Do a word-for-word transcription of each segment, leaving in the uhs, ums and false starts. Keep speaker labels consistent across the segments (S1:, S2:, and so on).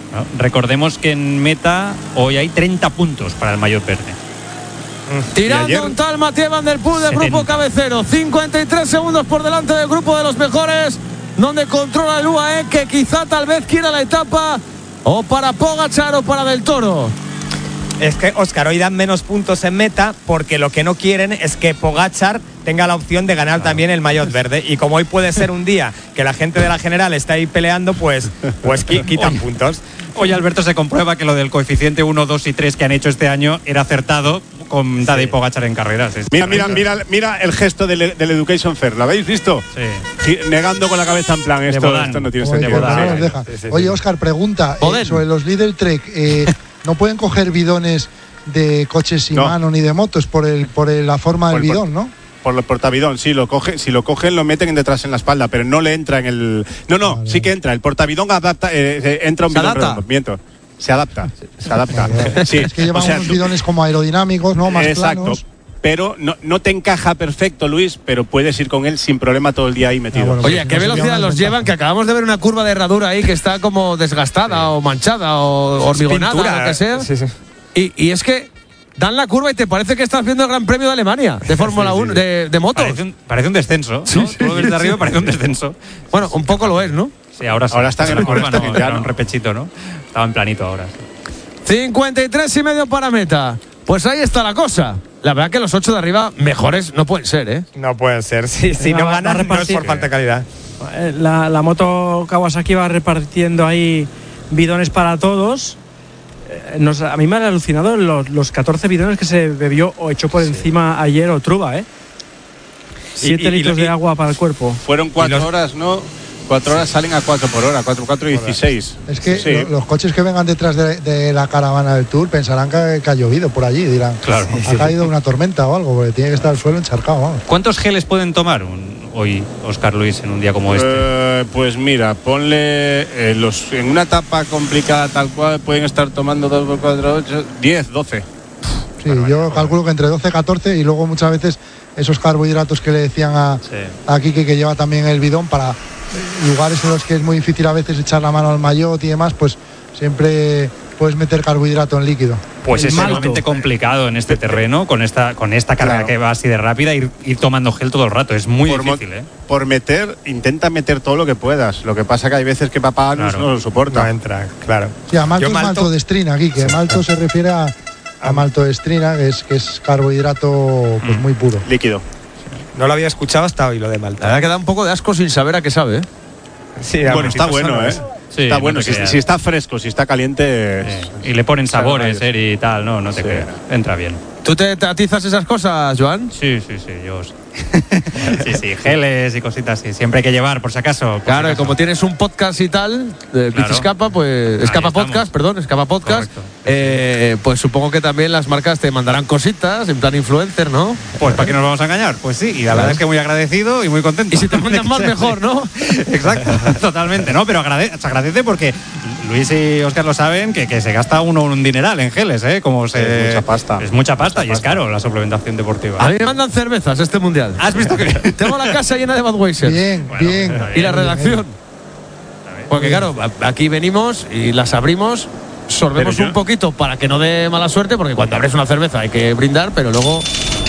S1: ¿no? Recordemos que en meta hoy hay treinta puntos para el maillot verde.
S2: Tirando ayer, un tal Mathieu Van Der Poel del grupo cabecero. cincuenta y tres segundos por delante del grupo de los mejores, donde controla el U A E, que quizá tal vez quiera la etapa o para Pogačar o para Del Toro.
S3: Es que, Óscar, hoy dan menos puntos en meta porque lo que no quieren es que Pogačar tenga la opción de ganar claro. también el maillot verde. Y como hoy puede ser un día que la gente de la general está ahí peleando, pues, pues quitan hoy, puntos.
S1: Hoy, Alberto, se comprueba que lo del coeficiente uno, dos y tres que han hecho este año era acertado con Tadej sí. Pogačar en carreras. Es
S4: mira, mira, mira, mira el gesto del, del Education Fair. ¿Lo habéis visto?
S1: Sí.
S4: Negando con la cabeza en plan, esto, esto no tiene sentido.
S5: Sí, sí, sí. Oye, Óscar, pregunta eh, sobre los Lidl Trek. Eh, ¿No pueden coger bidones de coches sin no. mano ni de motos por el por el, la forma por del bidón, ¿no?
S4: Por el portabidón, sí, lo coge, si lo cogen lo meten detrás en la espalda, pero no le entra en el... No, no, vale. sí que entra, el portabidón adapta, eh, entra un bidón redondo, miento. Se adapta, se adapta.
S5: Sí. Es que llevan o sea, unos bidones como aerodinámicos, ¿no? Más
S4: exacto.
S5: planos.
S4: Pero no, no te encaja perfecto, Luis, pero puedes ir con él sin problema todo el día ahí metido. Ah, bueno,
S2: Oye, ¿a qué velocidad los llevan? Que acabamos de ver una curva de herradura ahí que está como desgastada sí. o manchada o hormigonada, o lo que sea. Sí, sí. Y, y es que dan la curva y te parece que estás viendo el Gran Premio de Alemania de Fórmula sí, sí. uno, de, de motos.
S1: Parece un, parece un descenso, ¿no?
S2: Sí, sí,
S1: Tú lo ves de arriba, parece un descenso.
S2: Bueno, un poco lo es, ¿no?
S1: Sí, ahora sí.
S4: Ahora está en la curva,
S1: no, era un repechito, ¿no? Estaba en planito ahora. Sí.
S2: cincuenta y tres y medio para meta. Pues ahí está la cosa. La verdad que los ocho de arriba mejores no pueden ser, ¿eh?
S3: No pueden ser. Si, si no ganan, no es por falta de calidad.
S6: La, la moto Kawasaki va repartiendo ahí bidones para todos. Nos, a mí me han alucinado los, los catorce bidones que se bebió o echó por sí. encima ayer Otruba, ¿eh? siete litros y, y, de agua para el cuerpo.
S4: Fueron cuatro los... horas, ¿no? Cuatro horas salen a cuatro por hora, cuatro, cuatro y dieciséis.
S5: Es que sí. lo, los coches que vengan detrás de, de la caravana del Tour pensarán que, que ha llovido por allí, dirán,
S1: claro,
S5: ha sí. caído una tormenta o algo, porque tiene que estar el suelo encharcado. Vamos.
S1: ¿Cuántos geles pueden tomar un, hoy, Óscar Luis, en un día como este?
S4: Eh, pues mira, ponle eh, los en una etapa complicada tal cual pueden estar tomando dos por cuatro, ocho, diez, doce.
S5: Sí, bueno, yo bueno. calculo que entre doce, catorce y luego muchas veces esos carbohidratos que le decían a, sí. a Quique, que lleva también el bidón para lugares en los que es muy difícil a veces echar la mano al maillot y demás, pues siempre puedes meter carbohidrato en líquido.
S1: Pues es sumamente complicado en este terreno, con esta con esta carga claro. que va así de rápida, ir, ir tomando gel todo el rato, es muy
S4: por
S1: difícil,
S4: mo-
S1: ¿eh?
S4: Por meter, intenta meter todo lo que puedas, lo que pasa que hay veces que papá claro. no lo soporta.
S3: No entra, claro.
S5: Sí, a malto es malto, maltodestrina aquí, que sí. malto se refiere a, a maltodestrina, que es, que es carbohidrato pues, mm. muy puro.
S4: Líquido.
S3: No lo había escuchado hasta hoy, lo de malta.
S2: La verdad que da un poco de asco sin saber a qué sabe, ¿eh?
S3: Sí,
S4: bueno, está bueno, ¿eh? Sí, está bueno, no si, si está fresco, si está caliente.
S1: Sí. Y le ponen sabores eh, y tal, no, no te sí. creas. Entra bien.
S2: ¿Tú te, te atizas esas cosas, Joan?
S1: Sí, sí, sí, yo sí. sí, sí, geles y cositas así. Siempre hay que llevar, por si acaso. Por
S2: claro,
S1: si acaso.
S2: Y como tienes un podcast y tal, de claro. Escapa, pues. Escapa Podcast, perdón, Escapa Podcast. Eh, pues supongo que también las marcas te mandarán cositas, en plan influencer, ¿no?
S1: Pues ¿para qué nos vamos a engañar? Pues sí, y la claro. verdad es que muy agradecido y muy contento.
S2: Y si te mandan más, mejor, ¿no?
S1: Exacto, totalmente, ¿no? Pero agradece, se agradece porque Luis y Óscar lo saben, que, que se gasta uno un dineral en geles, ¿eh? Como se,
S4: es mucha pasta.
S1: Es mucha pasta
S4: mucha
S1: y pasta. Es caro la suplementación deportiva.
S2: A mí me mandan cervezas este mundial.
S1: ¿Has visto que
S2: tengo la casa llena de Budweiser?
S5: Bien, bueno, bien. bien.
S2: Y la redacción. Bien. Porque claro, aquí venimos y las abrimos, sorbemos yo... un poquito para que no dé mala suerte, porque cuando abres una cerveza hay que brindar, pero luego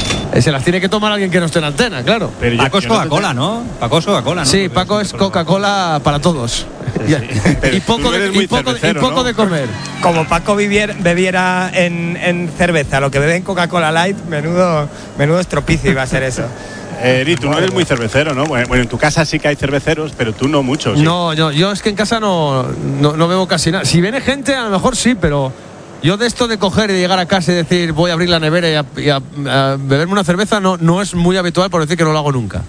S2: se las tiene que tomar alguien que no esté en antena, claro.
S1: Pero Paco es Coca-Cola, ¿no? Paco es Coca-Cola, ¿no?
S2: Sí, Paco es Coca-Cola para todos. Sí, sí. y poco, de, y poco, y poco ¿no? de comer.
S3: Como Paco viviera, bebiera en, en cerveza lo que bebe en Coca-Cola Light, menudo, menudo estropicio iba a ser eso.
S4: Eh, Eri, tú no eres muy cervecero, ¿no? Bueno, en tu casa sí que hay cerveceros, pero tú no mucho, ¿sí?
S2: No, yo, yo es que en casa no, no, no bebo casi nada. Si viene gente, a lo mejor sí, pero yo de esto de coger y de llegar a casa y decir voy a abrir la nevera y a, y a, a beberme una cerveza no, no es muy habitual, por decir que no lo hago nunca.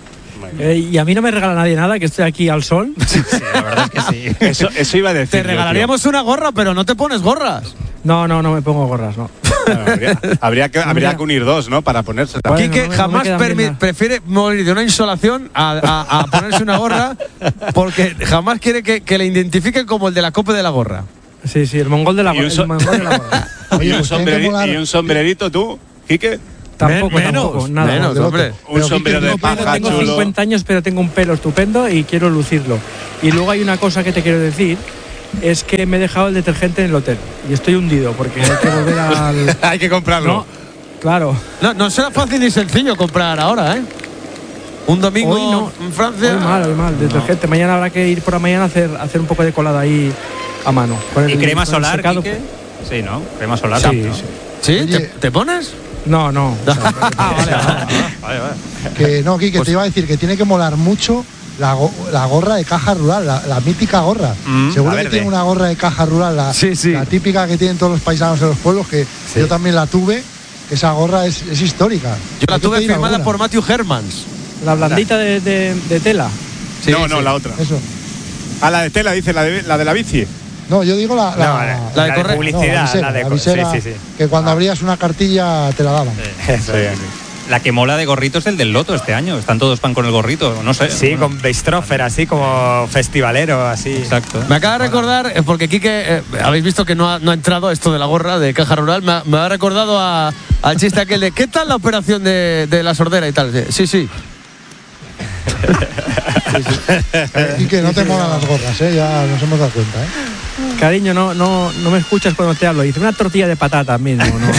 S6: Eh, y a mí no me regala nadie nada, que estoy aquí al sol.
S1: Sí, la verdad es que sí.
S4: Eso, eso iba a decir.
S2: Te regalaríamos yo, una gorra, pero no te pones gorras.
S6: No, no, no me pongo gorras, no.
S4: Bueno, habría, habría, que, habría que unir dos, ¿no? Para ponerse.
S2: Bueno, Quique no me, jamás no permi- prefiere morir de una insolación a, a, a ponerse una gorra, porque jamás quiere que, que le identifiquen como el de la copa de la gorra.
S6: Sí, sí, el mongol de la,
S4: so-
S6: el mongol de la gorra.
S4: ¿Y, un sombrerito, ¿Y un sombrerito tú, Quique?
S6: Tampoco,
S2: menos,
S6: tampoco, nada.
S2: Menos, hombre.
S4: Un sombrero de paja
S6: Tengo
S4: chulo.
S6: cincuenta años, pero tengo un pelo estupendo y quiero lucirlo. Y luego hay una cosa que te quiero decir, es que me he dejado el detergente en el hotel y estoy hundido porque hay que volver al...
S3: hay que comprarlo.
S6: No, claro.
S2: No, no será fácil ni sencillo comprar ahora, ¿eh? Un domingo
S6: Hoy no.
S2: en Francia.
S6: Hoy mal, hoy mal, detergente. No. Mañana habrá que ir por la mañana a hacer, hacer un poco de colada ahí a mano.
S1: ¿Y el, crema solar, Quique? Sí, ¿no? Crema solar.
S6: Sí,
S1: ¿no?
S6: sí.
S2: ¿Sí? ¿Te, ¿Te pones?
S6: No, no. O sea,
S2: ah, vale,
S1: vale, vale.
S5: Que no, Quique, pues, te iba a decir que tiene que molar mucho la, go la gorra de Caja Rural, la, la mítica gorra. Mm, Seguro que tiene una gorra de Caja Rural, la,
S2: sí, sí.
S5: la típica que tienen todos los paisanos en los pueblos, que sí. Yo también la tuve. Esa gorra es, es histórica.
S2: Yo la tuve firmada alguna. por Matthew Hermans.
S6: La blandita de, de, de tela.
S4: Sí, no, no, sí. La otra.
S5: Eso.
S4: Ah, la de tela, dice, la de la, de la bici.
S5: No, yo digo la, la,
S3: no, la, la de, la de publicidad, no, la visera, la de
S5: la visera, sí, sí, sí. Que cuando ah. abrías una cartilla te la daban.
S1: Sí, sí, sí. La que mola de gorrito es el del Loto este año. Están todos pan con el gorrito, no sé.
S3: Sí,
S1: bueno.
S3: con Beistrofer, así como festivalero, así.
S1: Exacto.
S2: Me acaba de recordar, porque Quique, eh, habéis visto que no ha, no ha entrado esto de la gorra de Caja Rural, me ha, me ha recordado a, al chiste aquel de ¿qué tal la operación de, de la sordera y tal? Sí, sí.
S5: Sí, sí. Y que no te molan las gorras, ¿eh? Ya nos hemos dado cuenta, ¿eh?
S6: Cariño, no, no, no me escuchas cuando te hablo. Dice una tortilla de patata mismo, ¿no?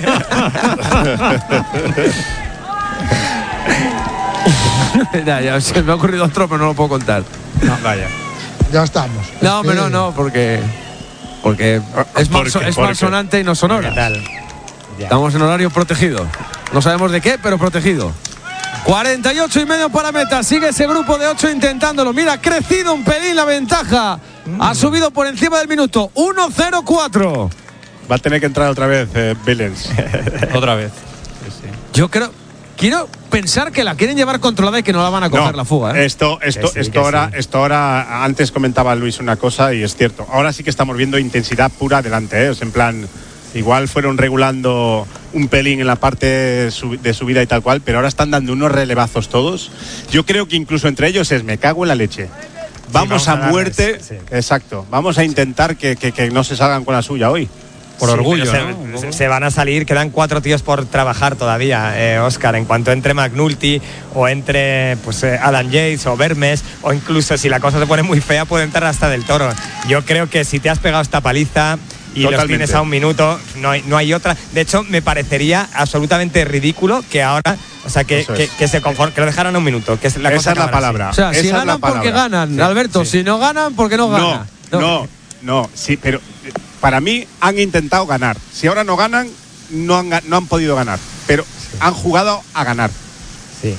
S2: ya, ya, se me ha ocurrido otro, pero no lo puedo contar.
S1: No, vaya.
S5: Ya estamos.
S2: No, pero no, no, porque. Porque es, mal, es malsonante y no sonora.
S3: ¿Qué tal?
S2: Ya. Estamos en horario protegido. No sabemos de qué, pero protegido. cuarenta y ocho y medio para meta. Sigue ese grupo de ocho intentándolo. Mira, ha crecido un pelín la ventaja. Mm. Ha subido por encima del minuto. uno cero cuatro.
S4: Va a tener que entrar otra vez, eh, Billens.
S1: Otra vez. Sí, sí.
S2: Yo creo. Quiero pensar que la quieren llevar controlada y que no la van a coger
S4: no,
S2: la fuga, ¿eh?
S4: Esto, esto,
S3: sí,
S4: esto ahora, sí. esto ahora. Antes comentaba Luis una cosa y es cierto. Ahora sí que estamos viendo intensidad pura adelante, ¿eh? O sea, en plan. Igual fueron regulando un pelín en la parte de subida y tal cual, pero ahora están dando unos relevazos todos. Yo creo que incluso entre ellos es me cago en la leche. Vamos, sí, vamos a, a muerte. Darles, sí. Exacto. Vamos a intentar que, que, que no se salgan con la suya hoy.
S1: Por sí, orgullo,
S3: ¿no?
S1: Se,
S3: se van a salir, quedan cuatro tíos por trabajar todavía, eh, Óscar. En cuanto entre McNulty o entre pues, eh, Adam Yates o Vermes, o incluso si la cosa se pone muy fea, puede entrar hasta Del Toro. Yo creo que si te has pegado esta paliza y totalmente. Los tienes a un minuto, no hay, no hay otra. De hecho, me parecería absolutamente ridículo que ahora, o sea, que, que, que se conforme, que lo dejaran a un minuto. Que es la
S4: Esa
S3: cosa
S4: es la palabra.
S2: O sea,
S4: Esa
S2: si ganan porque ganan, sí, Alberto. Sí. Si no ganan, porque no ganan.
S4: No, no, no, no, sí, pero para mí han intentado ganar. Si ahora no ganan, no han, no han podido ganar. Pero sí. Han jugado a ganar.
S3: Sí.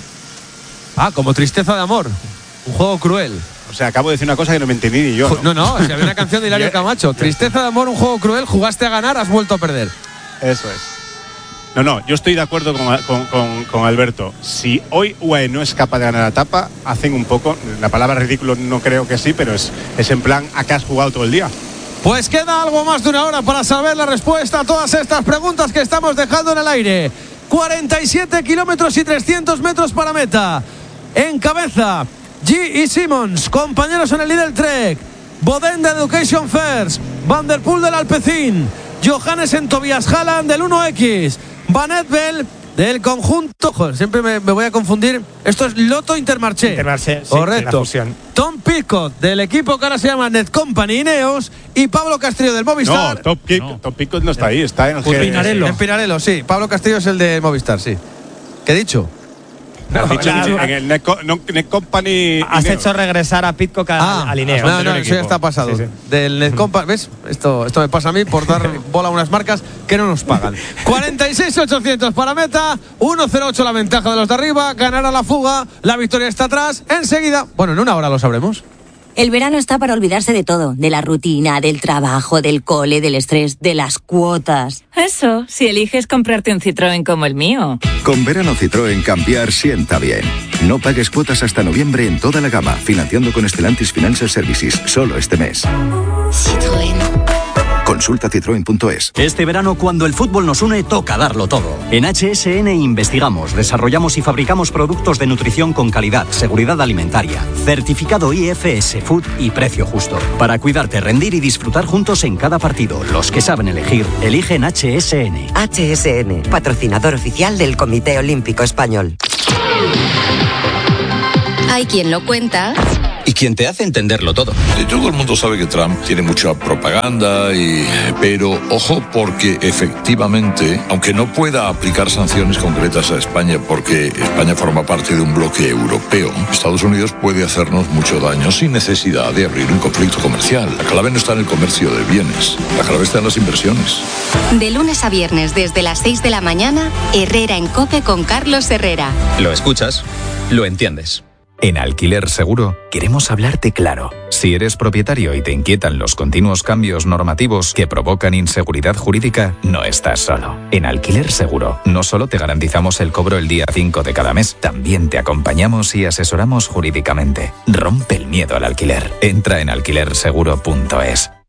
S2: Ah, como Tristeza de Amor. Un juego cruel.
S4: O sea, acabo de decir una cosa que no me entendí ni yo.
S2: No, no, no o sea, había una canción de Hilario Camacho. Tristeza de Amor, un juego cruel, jugaste a ganar, has vuelto a perder.
S4: Eso es. No, no, yo estoy de acuerdo con, con, con, con Alberto. Si hoy U A E no es capaz de ganar la etapa, hacen un poco, la palabra ridículo no creo que sí, pero es, es en plan, ¿a qué has jugado todo el día?
S2: Pues queda algo más de una hora para saber la respuesta a todas estas preguntas que estamos dejando en el aire. cuarenta y siete kilómetros y trescientos metros para meta. En cabeza, G y Simmons, compañeros en el Lidl Trek. Boden de Education First, Van der Poel del Alpecin, Johannes en Tobias Halland del uno equis, Van Etbel del conjunto. Joder, siempre me, me voy a confundir. Esto es Lotto Intermarché.
S3: Intermarché, sí,
S2: correcto.
S3: Sí,
S2: Tom Pitcock del equipo que ahora se llama Net Company Ineos y Pablo Castillo del Movistar.
S4: No, Tom Pitcock no. Tom Pitcock no está ahí, está en
S2: G- Pinarello. En Pinarello, sí. Pablo Castillo es el de Movistar, sí. ¿Qué he dicho?
S4: No, dicho, la, en el Net, no, Net Company.
S3: Has
S4: Ineos.
S3: hecho regresar a Pitcock
S2: ah,
S3: al Ineos.
S2: No, no, eso ya está pasado. Sí, sí. Del Net Company, ¿ves? Esto, esto me pasa a mí por dar bola a unas marcas que no nos pagan. cuarenta y seis ochocientos para meta, uno cero ocho la ventaja de los de arriba, ganará la fuga, la victoria está atrás, enseguida. Bueno, en una hora lo sabremos.
S7: El verano está para olvidarse de todo, de la rutina, del trabajo, del cole, del estrés, de las cuotas.
S8: Eso, si eliges comprarte un Citroën como el mío.
S9: Con verano Citroën cambiar sienta bien. No pagues cuotas hasta noviembre en toda la gama, financiando con Stellantis Financial Services, solo este mes.
S7: Citroën.
S9: Consulta citroen punto es.
S10: Este verano, cuando el fútbol nos une, toca darlo todo. En H S N investigamos, desarrollamos y fabricamos productos de nutrición con calidad, seguridad alimentaria, certificado I F S Food y precio justo. Para cuidarte, rendir y disfrutar juntos en cada partido. Los que saben elegir, eligen H S N.
S11: H S N, patrocinador oficial del Comité Olímpico Español.
S7: Hay quien lo cuenta.
S9: Y
S12: quien te hace entenderlo todo.
S13: Todo el mundo sabe que Trump tiene mucha propaganda, y, pero ojo, porque efectivamente, aunque no pueda aplicar sanciones concretas a España porque España forma parte de un bloque europeo, Estados Unidos puede hacernos mucho daño sin necesidad de abrir un conflicto comercial. La clave no está en el comercio de bienes, la clave está en las inversiones.
S14: De lunes a viernes desde las seis de la mañana, Herrera en COPE con Carlos Herrera.
S12: Lo escuchas, lo entiendes.
S15: En Alquiler Seguro queremos hablarte claro. Si eres propietario y te inquietan los continuos cambios normativos que provocan inseguridad jurídica, no estás solo. En Alquiler Seguro no solo te garantizamos el cobro el día cinco de cada mes, también te acompañamos y asesoramos jurídicamente. Rompe el miedo al alquiler. Entra en alquiler seguro punto es.